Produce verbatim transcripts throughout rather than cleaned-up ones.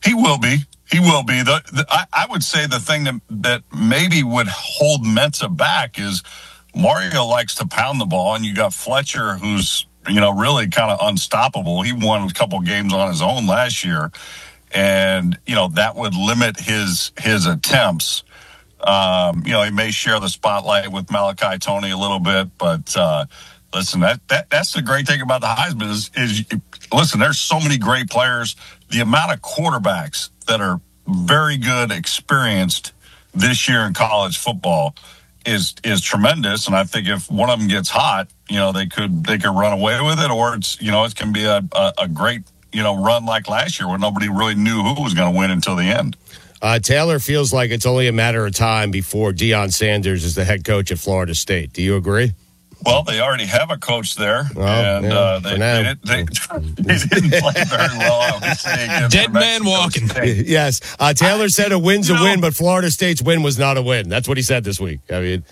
He will be. He will be. The, the I, I would say the thing that, that maybe would hold Mensa back is Mario likes to pound the ball, and you got Fletcher, who's, you know, really kind of unstoppable. He won a couple games on his own last year, and, you know, that would limit his his attempts. Um, you know, he may share the spotlight with Malachi Tony a little bit, but uh, listen, that, that that's the great thing about the Heisman is, is, listen, there's so many great players. The amount of quarterbacks that are very good, experienced this year in college football is is tremendous. And I think if one of them gets hot, you know, they could they could run away with it, or it's, you know, it can be a, a, a great, you know, run like last year where nobody really knew who was going to win until the end. Uh, Taylor feels like it's only a matter of time before Deion Sanders is the head coach at Florida State. Do you agree? Well, they already have a coach there, oh, and yeah, uh, they, they, did, they, they didn't play very well. I would say Dead man walking. Yes. Uh, Taylor I, said a win's a know, win, but Florida State's win was not a win. That's what he said this week. I mean,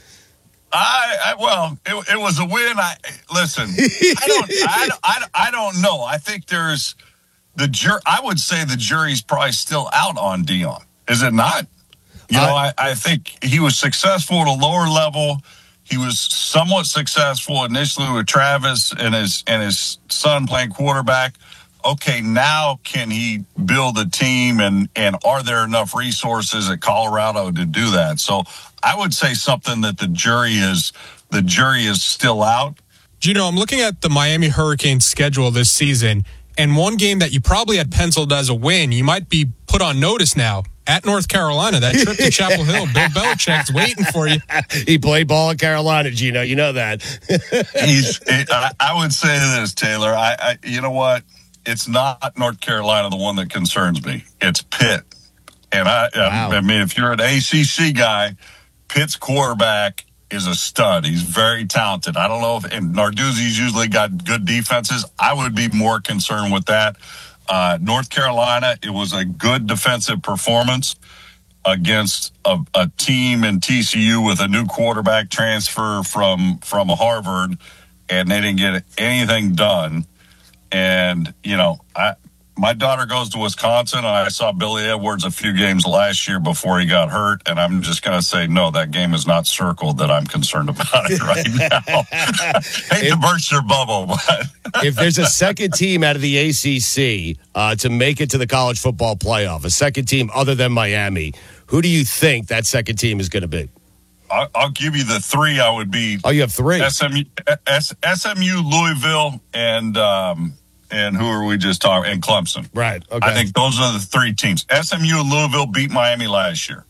I, I well, it, it was a win. I listen. I don't. I, I, I don't know. I think there's the jur. I would say the jury's probably still out on Deion. Is it not? You know, I, I think he was successful at a lower level. He was somewhat successful initially with Travis and his and his son playing quarterback. Okay, now can he build a team, and, and are there enough resources at Colorado to do that? So I would say something that the jury is the jury is still out. Gino, I'm looking at the Miami Hurricanes schedule this season, and one game that you probably had penciled as a win, you might be put on notice now. At North Carolina, that trip to Chapel Hill, Bill Belichick's waiting for you. He played ball in Carolina, Gino. You know that. He's. I, I would say this, Taylor. I, I. You know what? It's not North Carolina the one that concerns me. It's Pitt. And I. Wow. I, I mean, if you're an A C C guy, Pitt's quarterback is a stud. He's very talented. I don't know if and Narduzzi's usually got good defenses. I would be more concerned with that. Uh, North Carolina, it was a good defensive performance against a, a team in T C U with a new quarterback transfer from from Harvard, and they didn't get anything done. And, you know, I my daughter goes to Wisconsin, and I saw Billy Edwards a few games last year before he got hurt, and I'm just going to say, no, that game is not circled that I'm concerned about it right now. Hate if, to burst your bubble, but... if there's a second team out of the A C C uh, to make it to the college football playoff, a second team other than Miami, who do you think that second team is going to be? I'll, I'll give you the three. I would be... Oh, you have three. S M U, S, SMU, Louisville, and... Um, And who are we just talking? And Clemson. Right. Okay. I think those are the three teams. S M U and Louisville beat Miami last year.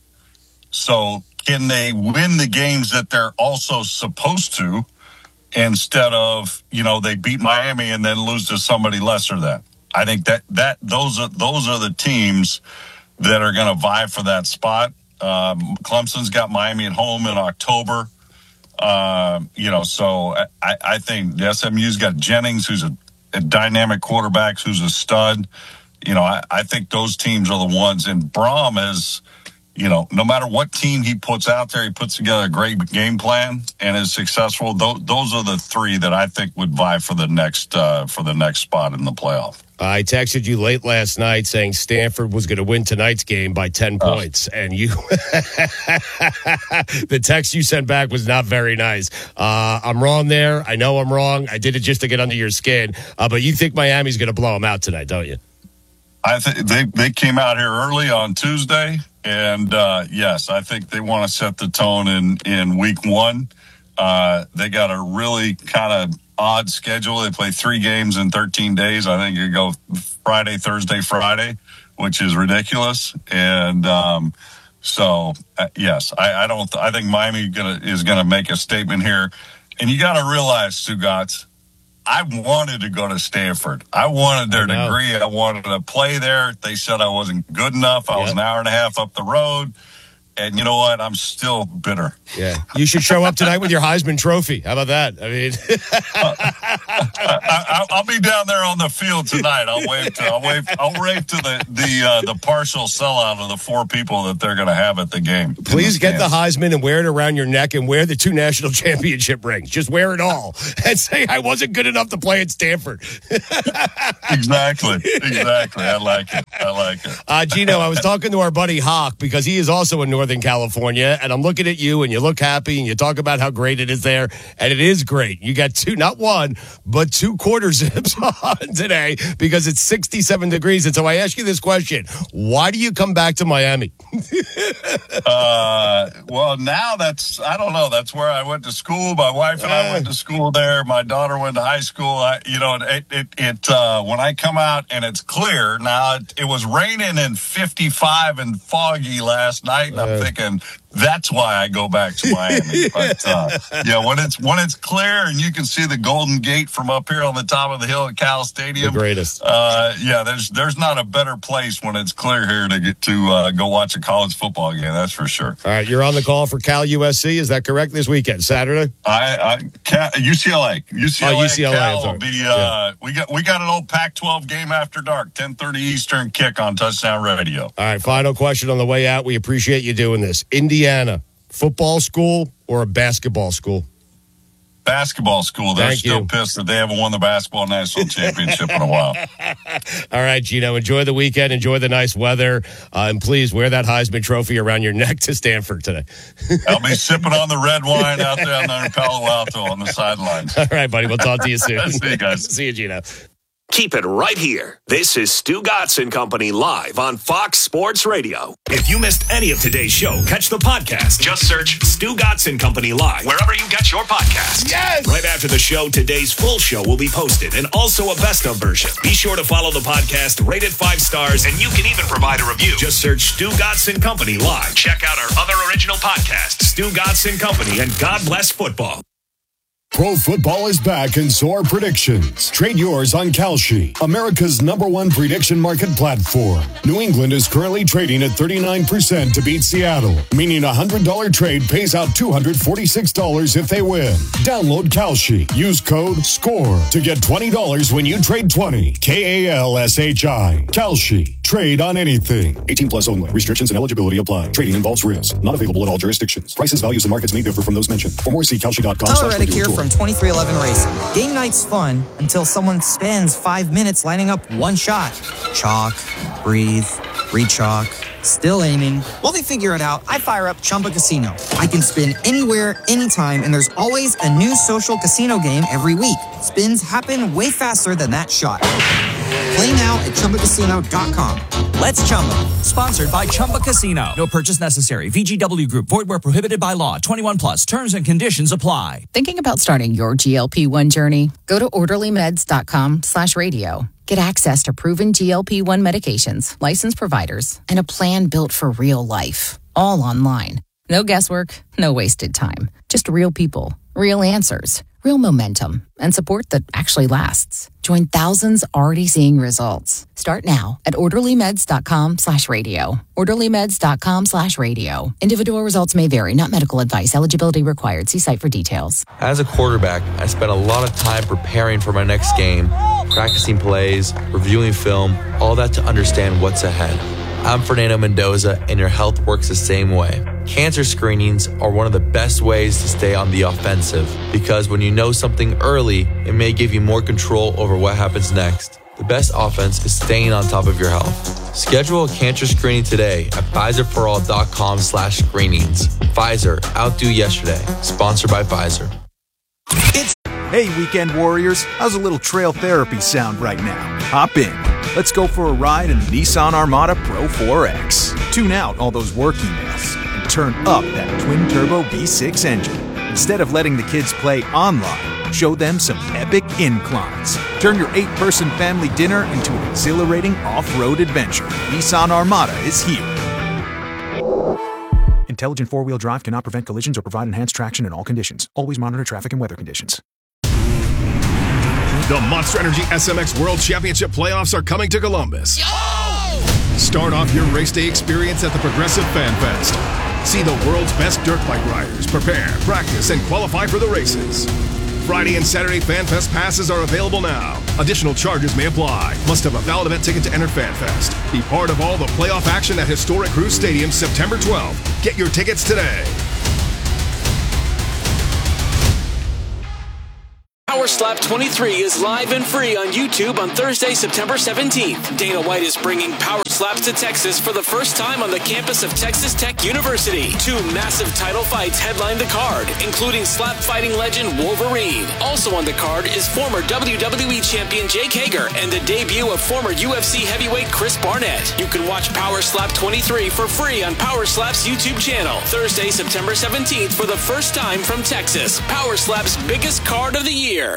So can they win the games that they're also supposed to instead of, you know, they beat Miami and then lose to somebody lesser than? I think that, that those are those are the teams that are going to vie for that spot. Um, Clemson's got Miami at home in October. Uh, you know, so I, I think the S M U's got Jennings, who's a A dynamic quarterbacks, who's a stud. You know, I, I think those teams are the ones. And Brom is, you know, no matter what team he puts out there, he puts together a great game plan and is successful. Those, those are the three that I think would vie for the next uh, for the next spot in the playoff. I texted you late last night saying Stanford was going to win tonight's game by ten oh. points, and you, the text you sent back was not very nice. Uh, I'm wrong there. I know I'm wrong. I did it just to get under your skin. Uh, but you think Miami's going to blow them out tonight, don't you? I think they they came out here early on Tuesday, and uh, yes, I think they want to set the tone in in week one. Uh, they got a really kind of odd schedule. They play three games in thirteen days. I think you go Friday, Thursday, Friday, which is ridiculous. And um, so, uh, yes, I, I don't. I think Miami gonna, is going to make a statement here. And you got to realize, Stugotz, I wanted to go to Stanford. I wanted their I degree. I wanted to play there. They said I wasn't good enough. I yep. was an hour and a half up the road. and you know what? I'm still bitter. Yeah. You should show up tonight with your Heisman Trophy. How about that? I mean, uh, I, I, I'll be down there on the field tonight. I'll wave to, I'll wave, I'll wave to the the uh, the partial sellout of the four people that they're going to have at the game. Please get the Heisman and wear it around your neck and wear the two national championship rings. Just wear it all and say I wasn't good enough to play at Stanford. Exactly. Exactly. I like it. I like it. Uh, Gino, I was talking to our buddy Hawk because he is also in Northern California, and I'm looking at you, and you look happy, and you talk about how great it is there, and it is great. You got two, not one, but two quarter zips on today because it's sixty-seven degrees. And so I ask you this question: why do you come back to Miami? uh, well, now that's, I don't know. That's where I went to school. My wife and I went to school there. My daughter went to high school. I, you know, it, it, it uh, when I come out and it's clear, now it, it was raining and fifty-five and foggy last night. And I'm thinking, that's why I go back to Miami. But uh, yeah, when it's when it's clear and you can see the Golden Gate from up here on the top of the hill at Cal Stadium, the greatest. Uh, yeah, there's there's not a better place when it's clear here to get to uh, go watch a college football game. That's for sure. All right, you're on the call for Cal U S C. Is that correct? This weekend, Saturday. I, I Cal, U C L A, U C L A, oh, U C L A. Cal will be. Uh, yeah. We got we got an old Pac twelve game after dark, ten thirty Eastern kick on Touchdown Radio. All right, final question on the way out. We appreciate you doing this. Indiana. Football school or a basketball school? Basketball school. They're Thank still you. pissed that they haven't won the basketball national championship in a while. All right, Gino, enjoy the weekend. Enjoy the nice weather. Uh, and please wear that Heisman Trophy around your neck to Stanford today. I'll be sipping on the red wine out there in Palo Alto on the sidelines. All right, buddy. We'll talk to you soon. See you guys. See you, Gino. Keep it right here. This is Stu Gatz and Company live on Fox Sports Radio. If you missed any of today's show, catch the podcast. Just search Stu Gatz and Company live wherever you get your podcasts. Yes! Right after the show, today's full show will be posted and also a best of version. Be sure to follow the podcast, rate it five stars, and you can even provide a review. Just search Stu Gatz and Company live. Check out our other original podcasts, Stu Gatz and Company and God Bless Football. Pro football is back and so are predictions. Trade yours on Kalshi, America's number one prediction market platform. New England is currently trading at thirty-nine percent to beat Seattle, meaning a one hundred dollars trade pays out two hundred forty-six dollars if they win. Download Kalshi. Use code SCORE to get twenty dollars when you trade twenty. K A L S H I. Kalshi. Trade on anything. eighteen plus only. Restrictions and eligibility apply. Trading involves risk. Not available in all jurisdictions. Prices, values, and markets may differ from those mentioned. For more, see Kalshi dot com. Tyler Reddick here from twenty-three eleven Racing. Game night's fun until someone spends five minutes lining up one shot. Chalk, breathe, re-chalk, still aiming. While they figure it out, I fire up Chumba Casino. I can spin anywhere, anytime, and there's always a new social casino game every week. Spins happen way faster than that shot. Play now at Chumba Casino dot com. Let's Chumba. Sponsored by Chumba Casino. No purchase necessary. V G W Group. Void where prohibited by law. twenty-one plus. Terms and conditions apply. Thinking about starting your G L P one journey? Go to orderly meds dot com slash radio. Get access to proven G L P one medications, licensed providers, and a plan built for real life. All online. No guesswork, no wasted time. Just real people, real answers, real momentum, and support that actually lasts. Join thousands already seeing results. Start now at orderly meds dot com slash radio. orderly meds dot com slash radio. Individual results may vary, not medical advice. Eligibility required. See site for details. As a quarterback, I spent a lot of time preparing for my next game, practicing plays, reviewing film, all that to understand what's ahead. I'm Fernando Mendoza, and your health works the same way. Cancer screenings are one of the best ways to stay on the offensive because when you know something early, it may give you more control over what happens next. The best offense is staying on top of your health. Schedule a cancer screening today at Pfizer for all dot com slash screenings. Pfizer, outdo yesterday. Sponsored by Pfizer. It's Hey, weekend warriors. How's a little trail therapy sound right now? Hop in. Let's go for a ride in the Nissan Armada Pro four X. Tune out all those work emails and turn up that twin-turbo V six engine. Instead of letting the kids play online, show them some epic inclines. Turn your eight-person family dinner into an exhilarating off-road adventure. Nissan Armada is here. Intelligent four-wheel drive cannot prevent collisions or provide enhanced traction in all conditions. Always monitor traffic and weather conditions. The Monster Energy S M X World Championship playoffs are coming to Columbus. Yo! Start off your race day experience at the Progressive Fan Fest. See the world's best dirt bike riders prepare, practice, and qualify for the races. Friday and Saturday FanFest passes are available now. Additional charges may apply. Must have a valid event ticket to enter FanFest. Be part of all the playoff action at historic Cruise Stadium September twelfth. Get your tickets today. Power Slap twenty-three is live and free on YouTube on Thursday, September seventeenth. Dana White is bringing Power Slaps to Texas for the first time on the campus of Texas Tech University. Two massive title fights headline the card, including slap fighting legend Wolverine. Also on the card is former W W E champion Jake Hager and the debut of former U F C heavyweight Chris Barnett. You can watch Power Slap twenty-three for free on Power Slap's YouTube channel. Thursday, September seventeenth for the first time from Texas. Power Slap's biggest card of the year.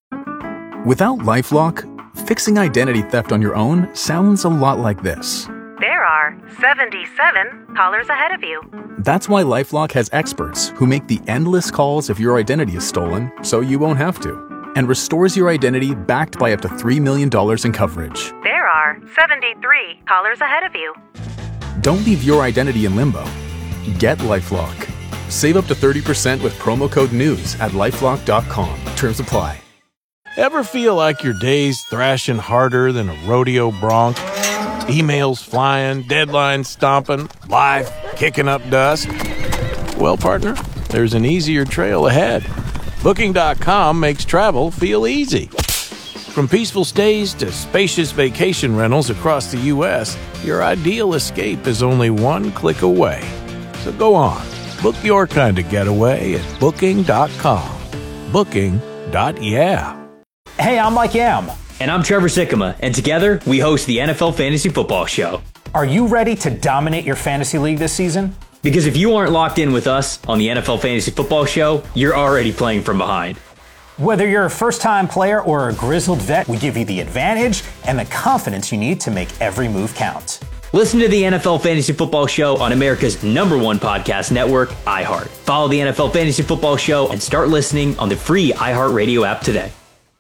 Without LifeLock, fixing identity theft on your own sounds a lot like this. There are seventy-seven callers ahead of you. That's why LifeLock has experts who make the endless calls if your identity is stolen, so you won't have to, and restores your identity backed by up to three million dollars in coverage. There are seventy-three callers ahead of you. Don't leave your identity in limbo. Get LifeLock. Save up to thirty percent with promo code NEWS at lifelock dot com. Terms apply. Ever feel like your day's thrashing harder than a rodeo bronc? Emails flying, deadlines stomping, life kicking up dust? Well, partner, there's an easier trail ahead. Booking dot com makes travel feel easy. From peaceful stays to spacious vacation rentals across the U S, your ideal escape is only one click away. So go on, book your kind of getaway at Booking dot com. Booking. Yeah. Hey, I'm Mike Yam. And I'm Trevor Sikkema, and together we host the N F L Fantasy Football Show. Are you ready to dominate your fantasy league this season? Because if you aren't locked in with us on the N F L Fantasy Football Show, you're already playing from behind. Whether you're a first-time player or a grizzled vet, we give you the advantage and the confidence you need to make every move count. Listen to the N F L Fantasy Football Show on America's number one podcast network, iHeart. Follow the N F L Fantasy Football Show and start listening on the free iHeartRadio app today.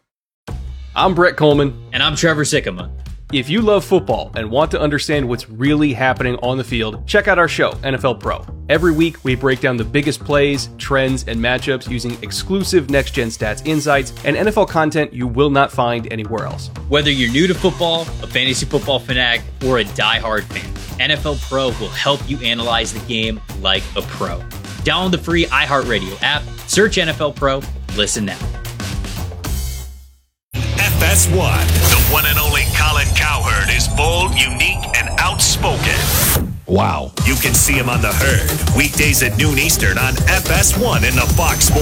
I'm Brett Coleman. And I'm Trevor Sikkema. If you love football and want to understand what's really happening on the field, check out our show, N F L Pro. Every week, we break down the biggest plays, trends, and matchups using exclusive next-gen stats insights and N F L content you will not find anywhere else. Whether you're new to football, a fantasy football fanatic, or a diehard fan, N F L Pro will help you analyze the game like a pro. Download the free iHeartRadio app, search N F L Pro, listen now. F S one, the one and only Colin Cowherd, is bold, unique, and outspoken. Wow. You can see him on The Herd, weekdays at noon Eastern on F S one in the Fox Sports